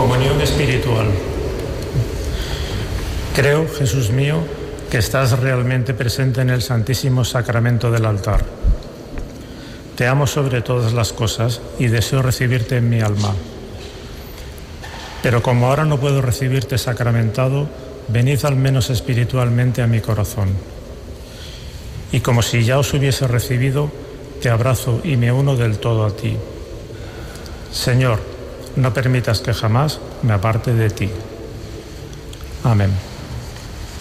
Comunión espiritual. Creo, Jesús mío, que estás realmente presente en el Santísimo Sacramento del altar. Te amo sobre todas las cosas y deseo recibirte en mi alma. Pero como ahora no puedo recibirte sacramentado, venid al menos espiritualmente a mi corazón. Y como si ya os hubiese recibido, te abrazo y me uno del todo a ti. Señor, no permitas que jamás me aparte de ti. Amén.